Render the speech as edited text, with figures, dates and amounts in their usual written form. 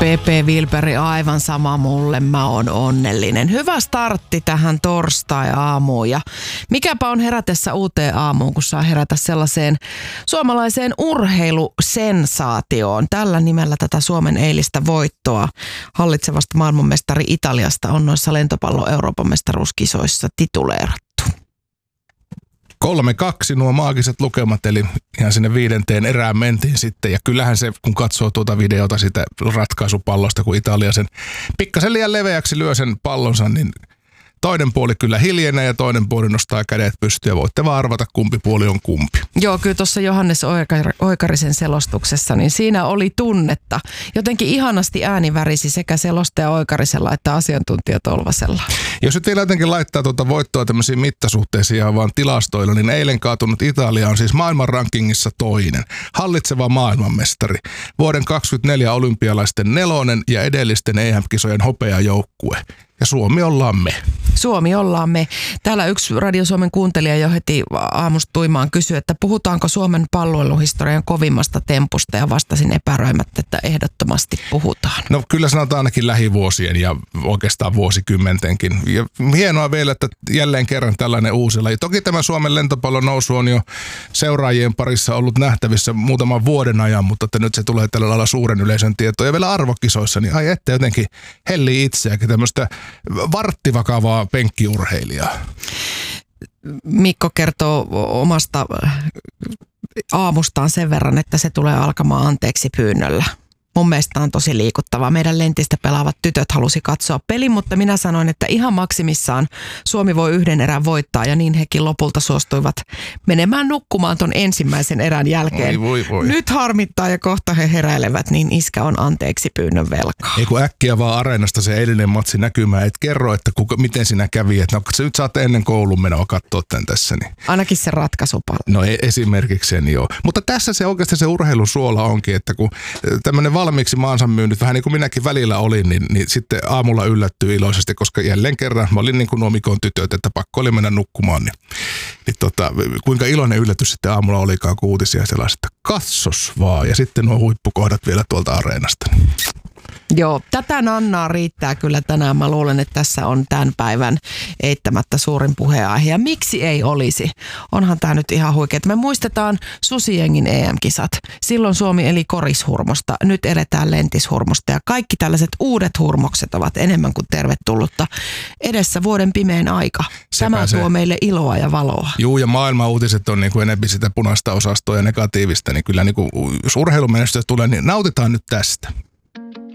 Pepe Wilberi, aivan sama mulle, mä oon onnellinen. Hyvä startti tähän torstai-aamuun ja mikäpä on herätessä uuteen aamuun, kun saa herätä sellaiseen suomalaiseen urheilusensaatioon. Tällä nimellä tätä Suomen eilistä voittoa hallitsevasta maailmanmestari Italiasta on noissa lentopallon Euroopan mestaruuskisoissa tituleerattu. 3-2 nuo maagiset lukemat, eli ihan sinne 5. erään mentiin sitten. Ja kyllähän se, kun katsoo tuota videota sitä ratkaisupallosta, kun Italia sen pikkasen liian leveäksi lyö sen pallonsa, niin toinen puoli kyllä hiljenee ja toinen puoli nostaa kädet pystyyn. Voitte vaan arvata, kumpi puoli on kumpi. Joo, kyllä tuossa Johannes Oikarisen selostuksessa, niin siinä oli tunnetta. Jotenkin ihanasti ääni värisi sekä selostaja Oikarisella että asiantuntija Tolvasella. Jos nyt vielä jotenkin laittaa tuota voittoa tämmöisiin mittasuhteisiin ja vaan tilastoilla, niin eilen kaatunut Italia on siis maailman rankingissa 2. Hallitseva maailmanmestari. Vuoden 2024 olympialaisten 4. ja edellisten EM-kisojen hopeajoukkue. Ja Suomi ollaan me. Suomi ollaan me. Täällä yksi Radio Suomen kuuntelija jo heti aamusta tuimaan kysyi, että puhutaanko Suomen palloiluhistorian kovimmasta tempusta, ja vastasin epäröimättä, että ehdottomasti puhutaan. No kyllä sanotaan ainakin lähivuosien ja oikeastaan vuosikymmentenkin. Ja hienoa vielä, että jälleen kerran tällainen uusi laji. Toki tämä Suomen lentopallon nousu on jo seuraajien parissa ollut nähtävissä muutaman vuoden ajan, mutta että nyt se tulee tällä lailla suuren yleisön tietoon. Ja vielä arvokisoissa, niin ai että jotenkin hellii itseäkin tämmöistä varttivakavaa penkkiurheilijaa. Mikko kertoo omasta aamustaan sen verran, että se tulee alkamaan anteeksi pyynnöllä. Mun mielestä on tosi liikuttavaa. Meidän lentistä pelaavat tytöt halusi katsoa pelin, mutta minä sanoin, että ihan maksimissaan Suomi voi 1 erän voittaa, ja niin hekin lopulta suostuivat menemään nukkumaan ton ensimmäisen erän jälkeen. Voi. Nyt harmittaa ja kohta he heräilevät, niin iskä on anteeksi pyynnön velkaa. Ei kun äkkiä vaan areenasta se eilinen matsi näkymään, et kerro, että miten siinä kävi, että no nyt saatte ennen koulun menoa katsoa tämän tässä. Niin. Ainakin se ratkaisupallo. No esimerkiksi sen joo. Mutta tässä se oikeasti se urheilun suola onkin, että kun tämmöinen valmiiksi maansa myynyt, vähän niin kuin minäkin välillä olin, niin sitten aamulla yllättyi iloisesti, koska jälleen kerran mä olin niin kuin nuo Mikon tytöt, että pakko oli mennä nukkumaan, niin kuinka iloinen yllätys sitten aamulla olikaan, kun uutisia sellaiset, että katsos vaan, ja sitten nuo huippukohdat vielä tuolta areenasta. Joo, tätä nannaa riittää kyllä tänään. Mä luulen, että tässä on tämän päivän eittämättä suurin puheenaihe. Ja miksi ei olisi? Onhan tämä nyt ihan huikea. Me muistetaan Susiengin EM-kisat. Silloin Suomi eli korishurmosta. Nyt eletään lentishurmosta. Ja kaikki tällaiset uudet hurmokset ovat enemmän kuin tervetullutta. Edessä vuoden pimein aika. Tämä tuo meille iloa ja valoa. Juu, ja maailman uutiset on niin kuin enemmän sitä punaista osastoa ja negatiivista. Niin kyllä niin kuin, jos urheilumenestystä tulee, niin nautitaan nyt tästä.